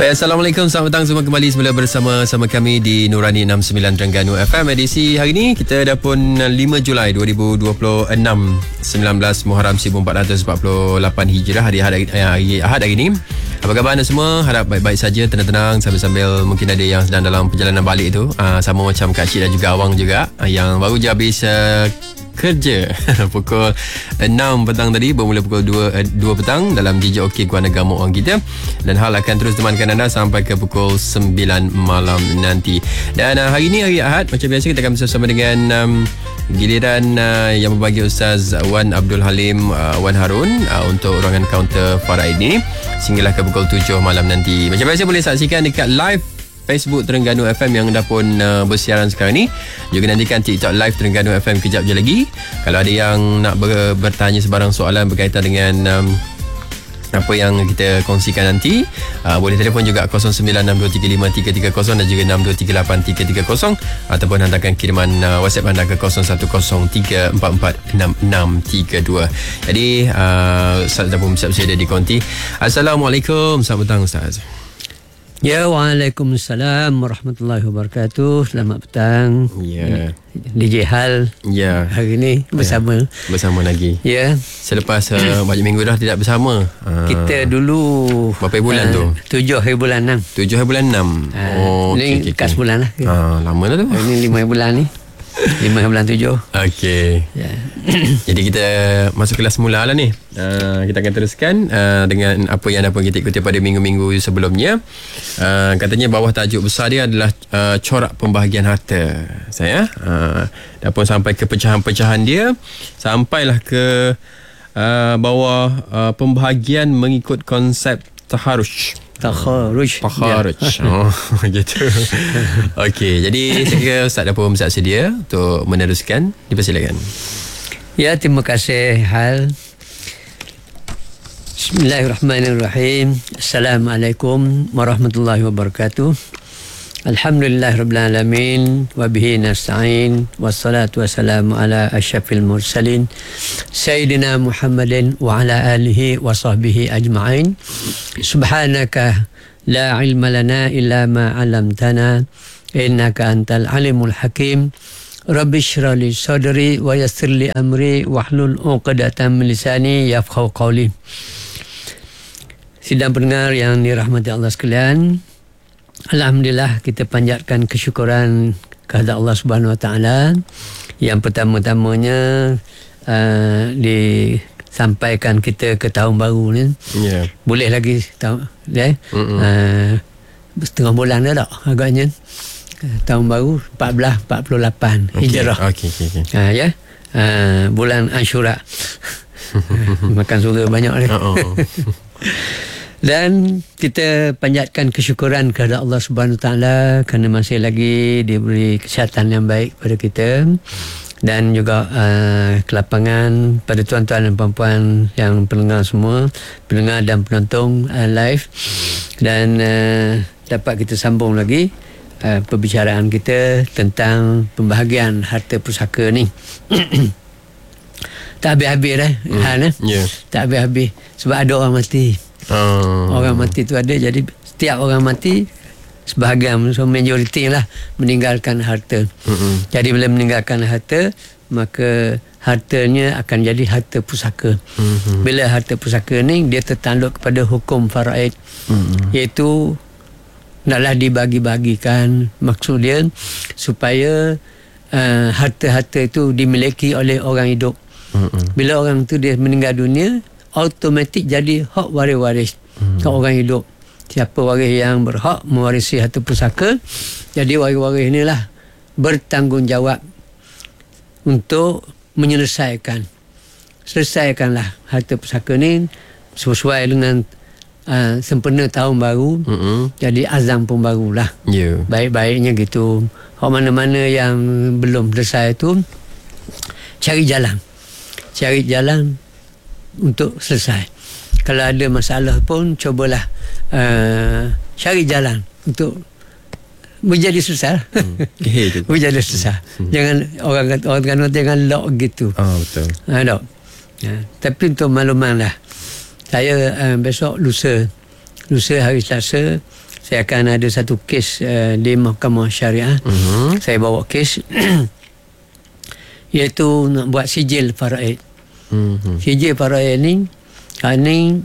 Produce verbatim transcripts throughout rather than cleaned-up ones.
Baik, Assalamualaikum, selamat petang semua, kembali semula bersama sama kami di Nurani enam puluh sembilan Terengganu F M. Edisi hari ini kita dah pun lima Julai dua ribu dua puluh enam, sembilan belas Muharram seribu empat ratus empat puluh lapan Hijrah, hari Ahad, hari Ahad hari ini. Apa khabar anda semua? Harap baik-baik saja, tenang-tenang sambil-sambil mungkin ada yang sedang dalam perjalanan balik tu, uh, sama macam Kak Cik dan juga Awang juga, uh, yang baru je habis uh, kerja pukul enam petang tadi, bermula pukul dua, dua petang dalam J J OK Kuala Negara orang kita, dan hal akan terus temankan anda sampai ke pukul sembilan malam nanti. Dan uh, hari ini hari Ahad, macam biasa kita akan bersama dengan um, giliran uh, yang berbagi Ustaz Wan Abdul Halim uh, Wan Harun uh, untuk ruangan kaunter Faraid ini sehinggalah ke pukul tujuh malam nanti. Macam biasa boleh saksikan dekat live Facebook Terengganu F M yang dah pun uh, bersiaran sekarang ni. Juga nantikan TikTok live Terengganu F M kejap je lagi. Kalau ada yang nak ber- bertanya sebarang soalan berkaitan dengan um, apa yang kita kongsikan nanti, uh, boleh telefon juga kosong sembilan enam dua tiga lima tiga tiga kosong dan juga enam dua tiga lapan tiga tiga kosong, ataupun hantarkan kiriman uh, WhatsApp anda ke kosong satu kosong tiga empat empat enam enam tiga dua. Jadi uh, Ustaz dah pun bersiap sedia di konti. Assalamualaikum, selamat petang Ustaz. Ya, Waalaikumsalam warahmatullahi wabarakatuh. Selamat petang. Ya. D J Hal. Ya. Hari ni bersama. Ya. Bersama lagi. Ya. Selepas uh, banyak minggu dah tidak bersama. Uh, Kita dulu berapa bulan uh, tu? Tujuh hari bulan enam. Tujuh hari bulan enam. Uh, oh, ni okay, okay, kas okay. bulan lah. Ah, lama dah tu. Hari ni lima bulan ni. Lima bulan tujuh. Okey. Ya. Jadi kita masuk kelas mula lah ni. Uh, kita akan teruskan uh, dengan apa yang dah pun kita ikuti pada minggu-minggu sebelumnya. Uh, katanya bawah tajuk besar dia adalah uh, corak pembahagian harta. Saya uh, dah pun sampai ke pecahan-pecahan dia. Sampailah ke uh, bawah uh, pembahagian mengikut konsep taharush. Takharuj. Takharuj. Ya. Oh, gitu. Okey, jadi saya kira Ustaz dah pun bersiap sedia untuk meneruskan. Dipersilakan. Ya, terima kasih Hal. Bismillahirrahmanirrahim. Assalamualaikum warahmatullahi wabarakatuh. Alhamdulillahirabbil alamin wa bihi nasta'in wassalatu wassalamu ala asyrafil mursalin sayyidina Muhammadin wa ala alihi wa sahbihi ajma'in. Subhanaka la ilma lana illa ma 'allamtana innaka antal alimul hakim. Rabbi shrah li sadri wa yassir li amri wahlul 'uqdatam min lisani yafqahu qawli. Sidang pendengar yang dirahmati Allah sekalian, alhamdulillah, kita panjatkan kesyukuran kepada Allah Subhanahu Wa Taala. Yang pertama-tamanya uh, disampaikan kita ke tahun baru ni. Yeah. Boleh lagi tahun ya. Uh, setengah bulan dah tak agaknya. Tahun baru empat belas empat puluh lapan okay. Hijrah. Okey okey okey. Uh, ya. Uh, bulan Ashura. Makan surga banyak ni. Uh-oh. Dan kita panjatkan kesyukuran kepada Allah Subhanahu Taala kerana masih lagi diberi kesihatan yang baik pada kita, dan juga uh, kelapangan pada tuan-tuan dan puan-puan yang pendengar semua, pendengar dan penonton uh, live, dan uh, dapat kita sambung lagi uh, perbicaraan kita tentang pembahagian harta pusaka ni. Tak habis-habis dah. Mm. Ha, yeah. Tak habis-habis sebab ada orang mati. Oh. Orang mati tu ada, jadi setiap orang mati sebahagian, so majoriti lah meninggalkan harta. Mm-hmm. Jadi bila meninggalkan harta, maka hartanya akan jadi harta pusaka. Mm-hmm. Bila harta pusaka ni dia tertanduk kepada hukum faraid, mm-hmm. iaitu naklah dibagi-bagikan. Maksud dia supaya uh, harta-harta itu dimiliki oleh orang hidup. Mm-hmm. Bila orang tu dia meninggal dunia, automatik jadi hak waris-waris hmm. hak orang hidup. Siapa waris yang berhak mewarisi harta pusaka, jadi waris-waris inilah bertanggungjawab untuk menyelesaikan selesaikanlah harta pusaka ni sesuai dengan uh, sempena tahun baru. Hmm. Jadi azam pun barulah. Yeah. Baik-baiknya gitu. Hak mana-mana yang belum selesai tu, cari jalan cari jalan untuk selesai. Kalau ada masalah pun cubalah uh, cari jalan untuk menjadi selesai. Hmm. menjadi selesai. Hmm. Jangan orang kata orang kata jangan lock gitu. Oh, betul. Ha, dok. Ya, tapi untuk makluman lah, saya uh, besok lusa lusa hari Selasa saya akan ada satu kes uh, di Mahkamah Syariah. Uh-huh. Saya bawa kes iaitu nak buat sijil faraid. Uh-huh. Sijil faraid ni ni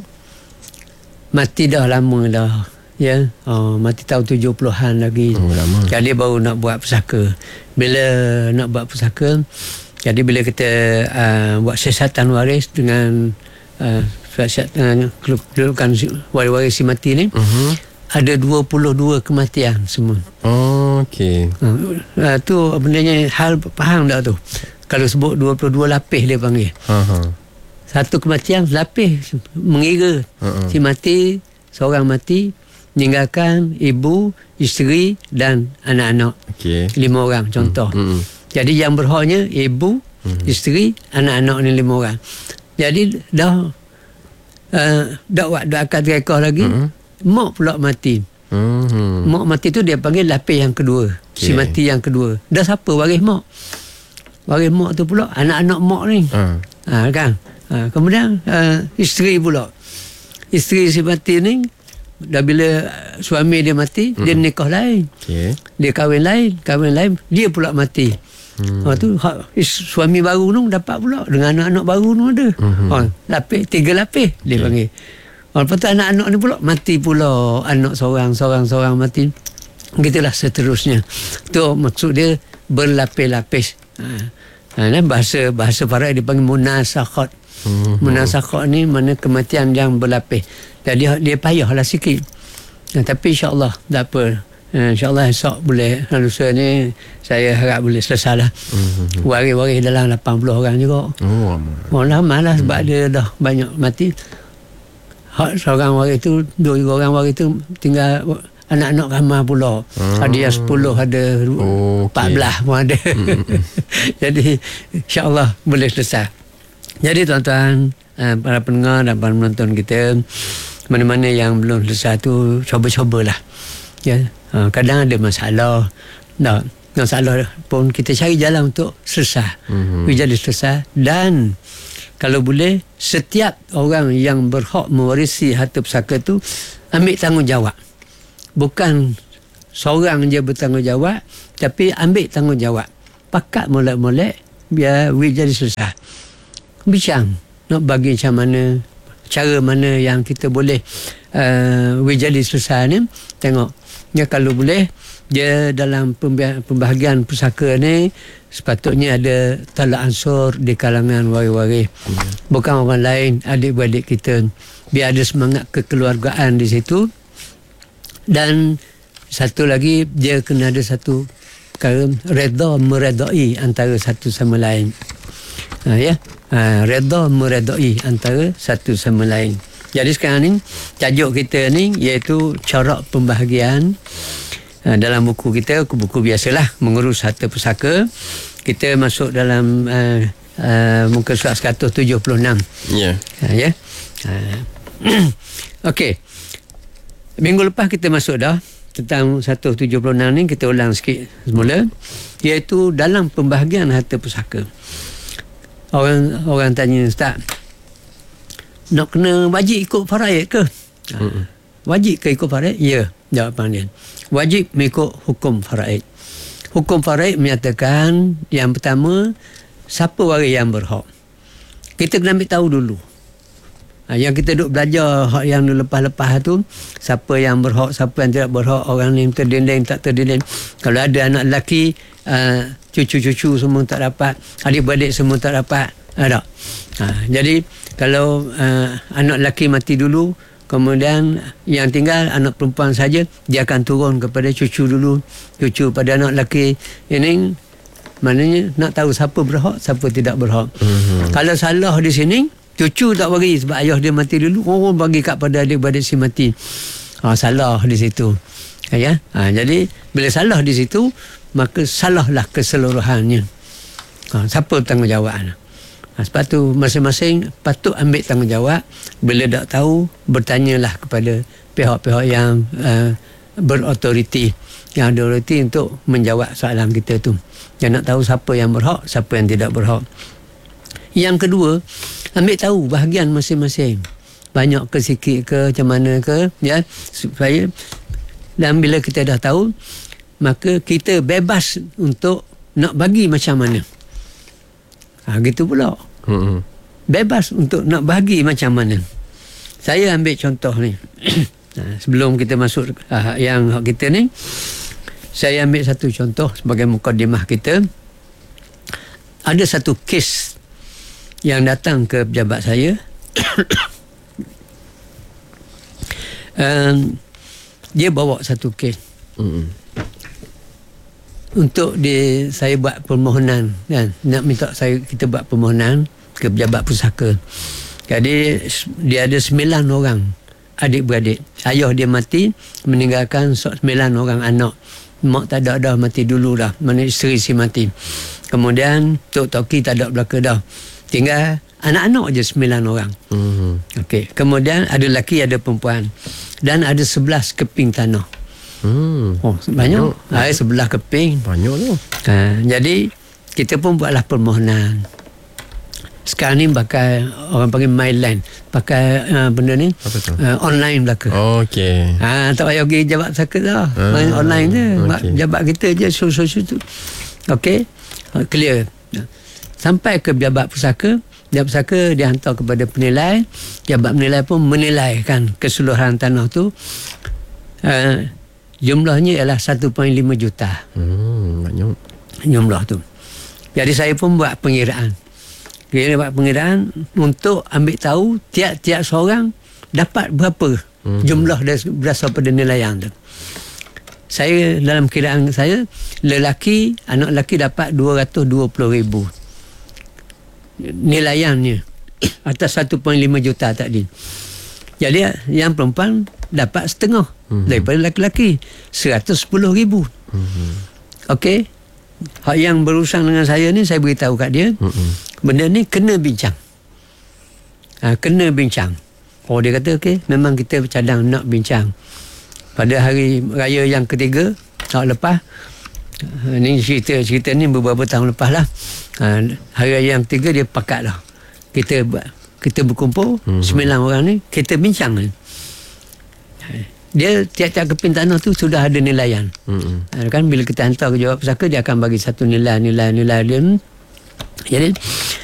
mati dah lama dah. Ya, oh, mati tahun tujuh puluhan lagi. Oh, lama. Jadi baru nak buat pusaka. Bila nak buat pusaka, jadi bila kita uh, buat siasatan waris dengan uh, siasatan kedudukan waris si mati ni, uh-huh. ada dua puluh dua kematian semua. Oh, okey. Uh, uh, tu benarnya hal faham tak tu? Kalau sebut dua puluh dua lapis dia panggil. Uh-huh. Satu kematian lapis mengira uh-huh. si mati, seorang mati meninggalkan ibu, isteri dan anak-anak. Okay. Lima orang contoh. Mm-hmm. Jadi yang berhaknya ibu, mm-hmm. isteri, anak-anak ni lima orang. Jadi dah uh, dah buat dah akad rekah lagi, mm-hmm. mak pula mati. Mm-hmm. Mak mati tu dia panggil lapis yang kedua. Okay. Si mati yang kedua. Dah siapa waris mak? Waris mak tu pula anak-anak mak ni. Uh. Ha, kan? Ha, kemudian uh, isteri pula. Isteri si mati ni dah bila suami dia mati, mm. dia nikah lain. Okay. Dia kahwin lain, kahwin lain, dia pula mati. Hmm. Ha, tu ha, suami baru tu dapat pula dengan anak-anak baru tu ada. Mm-hmm. Ha, lapis, tiga lapis dia okay. panggil. Ha, lepas tu anak-anak ni pula mati pula, anak seorang, seorang, seorang mati. Gitulah seterusnya. Tu maksud dia berlapis-lapis. Ha, ha, bahasa bahasa faraid dipanggil munasakhat. Mm-hmm. Munasakhat ni mana kematian yang berlapis. Jadi dia payahlah sikit. Nah, tapi insya-Allah tak apa. InsyaAllah esok boleh, lusa ni saya harap boleh selesai lah. Mm-hmm. Waris-waris dalam lapan puluh orang juga. Oh, oh lama lah sebab mm. dia dah banyak mati. Hak seorang waris tu, dua orang waris tu tinggal anak-anak ramai pula. Mm. Ada yang sepuluh, ada oh, empat belas okay. pun ada. Mm-hmm. Jadi insyaAllah boleh selesai. Jadi tuan-tuan, para pendengar dan para penonton kita, mana-mana yang belum selesai tu cuba-cubalah. Ya, ha, kadang ada masalah. Tak, masalah pun kita cari jalan untuk selesai. Mm-hmm. Jadi selesai. Dan kalau boleh, setiap orang yang berhak mewarisi harta pusaka tu ambil tanggungjawab. Bukan seorang je bertanggungjawab, tapi ambil tanggungjawab. Pakat molek-molek biar we jadi selesai. Bincang nak bagi macam mana, cara mana yang kita boleh uh, we jadi selesai ni. Tengok. Ya, kalau boleh dia dalam pembahagian pusaka ni sepatutnya ada tala ansur di kalangan waris-waris. Hmm. Bukan orang lain, adik-beradik kita. Biar ada semangat kekeluargaan di situ. Dan satu lagi, dia kena ada satu perkara redha meredai antara satu sama lain. Ha, ya, ha, redha meredai antara satu sama lain. Jadi sekarang ni tajuk kita ni iaitu corak pembahagian uh, dalam buku kita, buku biasalah mengurus harta pusaka. Kita masuk dalam uh, uh, muka surat seratus tujuh puluh enam. Ya. Yeah. Uh, ya. Uh, Okey. Minggu lepas kita masuk dah tentang seratus tujuh puluh enam ni, kita ulang sikit semula, iaitu dalam pembahagian harta pusaka. Orang orang tanya, Ustaz, nak kena wajib ikut faraid ke? Mm-hmm. Wajib ke ikut faraid? Ya, jawapan dia. Wajib mengikut hukum faraid. Hukum faraid menyatakan yang pertama, siapa waris yang berhak. Kita kena ambil tahu dulu. Ha, yang kita duk belajar hak yang lepas-lepas tu, siapa yang berhak, siapa yang tidak berhak, orang ni terdinding, tak terdinding. Kalau ada anak lelaki, uh, cucu-cucu semua tak dapat, adik-beradik semua tak dapat. Ada. Ha, jadi kalau uh, anak lelaki mati dulu, kemudian yang tinggal anak perempuan saja, dia akan turun kepada cucu dulu, cucu pada anak lelaki. Ini maknanya nak tahu siapa berhak, siapa tidak berhak. Mm-hmm. Kalau salah di sini, cucu tak bagi sebab ayah dia mati dulu, orang bagi kat pada adik-beradik si mati. Ha, salah di situ. Ya. Ha, jadi bila salah di situ, maka salahlah keseluruhannya. Ha, siapa bertanggungjawab? Ha, sebab tu masing-masing patut ambil tanggungjawab. Bila tak tahu, bertanyalah kepada pihak-pihak yang uh, berautoriti, yang ada autoriti untuk menjawab soalan kita tu. Yang nak tahu siapa yang berhak, siapa yang tidak berhak. Yang kedua, ambil tahu bahagian masing-masing. Banyak ke sikit ke, macam mana ke, ya, supaya Dan bila kita dah tahu, maka kita bebas untuk nak bagi macam mana. Ha, gitu pula. Hmm. Bebas untuk nak bagi macam mana. Saya ambil contoh ni. Ha, sebelum kita masuk uh, yang kita ni, saya ambil satu contoh sebagai mukadimah kita. Ada satu kes yang datang ke pejabat saya. um, dia bawa satu kes. Hmm. Untuk dia, saya buat permohonan kan, nak minta saya kita buat permohonan ke pejabat pusaka. Jadi dia ada sembilan orang adik-beradik. Ayah dia mati, meninggalkan sembilan orang anak. Mak tak ada dah, mati dulu dah. Mana isteri si mati. Kemudian Tok Toki tak ada belaka dah. Tinggal anak-anak je sembilan orang. Mm-hmm. Okey. Kemudian ada lelaki, ada perempuan. Dan ada sebelas keping tanah. Hmm. Oh, banyak. Ada sebelah keping. Banyak tu. Ha, jadi kita pun buatlah permohonan. Sekarang ni pakai orang panggil MyLand, pakai uh, benda ni uh, online belaka. Oh, okey. Ha, tak payah pergi jabat pusaka dah. Ah, main online je. Okay. Jabat kita je so-so tu. Okey. Uh, clear. Sampai ke jabat pusaka, jabat pusaka dia hantar kepada penilai. Jabat penilai pun menilaikan keseluruhan tanah tu. Uh, Jumlahnya ialah satu perpuluhan lima juta. Hmm, banyak. Jumlah tu. Jadi saya pun buat pengiraan. Kita buat pengiraan untuk ambil tahu tiap-tiap seorang dapat berapa hmm. jumlah berdasar pada nilaian tu. Saya dalam kiraan saya, lelaki, anak lelaki dapat dua ratus dua puluh ribu. Nilaiannya atas satu perpuluhan lima juta tadi. Jadi yang perempuan dapat setengah mm-hmm. daripada lelaki, seratus sepuluh ribu. Mm-hmm. Okey. Hak yang berurusan dengan saya ni, saya beritahu kat dia, mm-hmm. benda ni kena bincang. Ha, kena bincang. Oh, dia kata okey, memang kita cadang nak bincang. Pada hari raya yang ketiga, tahun lepas, ni cerita cerita ni beberapa tahun lepas lah. Ha, hari raya yang ketiga dia pakat lah. Kita buat Kita berkumpul, hmm. sembilan orang ni, kita bincang. Dia tiap-tiap keping tanah tu sudah ada nilaian. Hmm. Kan bila kita hantar ke jawab pusaka, dia akan bagi satu nilai, nilai, nilai dia. Jadi,